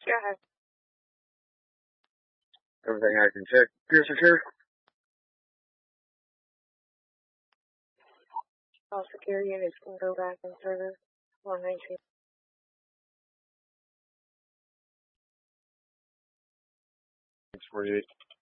Go ahead. Everything I can check. Pearson here. All security units can go back and service 119. 48.